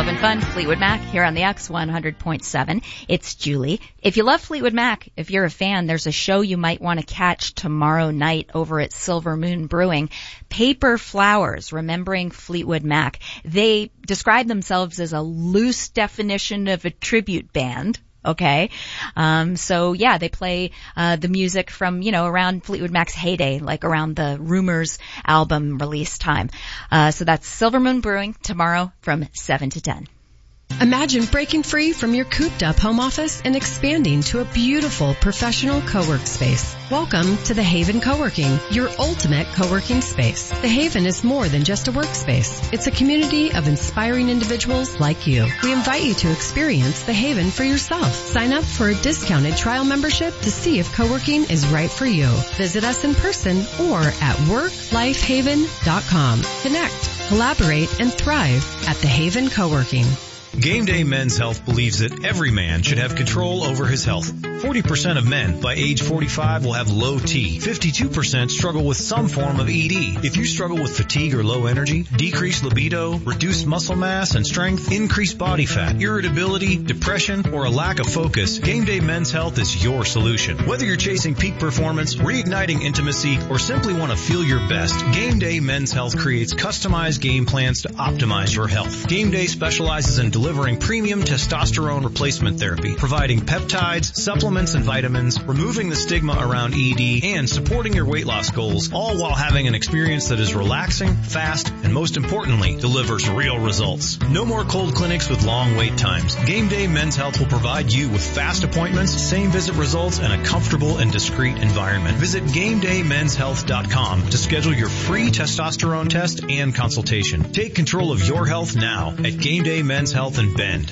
having fun. Fleetwood Mac here on the X 100.7. It's Julie. If you love Fleetwood Mac, if you're a fan, there's a show you might want to catch tomorrow night over at Silver Moon Brewing. Paper Flowers, Remembering Fleetwood Mac. They describe themselves as a loose definition of a tribute band. Okay. So yeah, they play, the music from, around Fleetwood Mac's heyday, like around the Rumors album release time. So that's Silver Moon Brewing tomorrow from 7 to 10. Imagine breaking free from your cooped-up home office and expanding to a beautiful professional co-work space. Welcome to The Haven Co-working, your ultimate co-working space. The Haven is more than just a workspace. It's a community of inspiring individuals like you. We invite you to experience The Haven for yourself. Sign up for a discounted trial membership to see if co-working is right for you. Visit us in person or at worklifehaven.com. Connect, collaborate, and thrive at The Haven Co-working. Game Day Men's Health believes that every man should have control over his health. 40% of men by age 45 will have low T. 52% struggle with some form of ED. If you struggle with fatigue or low energy, decreased libido, reduced muscle mass and strength, increased body fat, irritability, depression, or a lack of focus, Game Day Men's Health is your solution. Whether you're chasing peak performance, reigniting intimacy, or simply want to feel your best, Game Day Men's Health creates customized game plans to optimize your health. Game Day specializes in delivering premium testosterone replacement therapy, providing peptides, supplements, and vitamins, removing the stigma around ED, and supporting your weight loss goals, all while having an experience that is relaxing, fast, and most importantly, delivers real results. No more cold clinics with long wait times. Game Day Men's Health will provide you with fast appointments, same visit results, and a comfortable and discreet environment. Visit GameDayMen'sHealth.com to schedule your free testosterone test and consultation. Take control of your health now at Game Day Men's Health in Bend.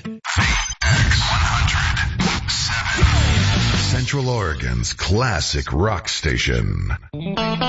Central Oregon's classic rock station.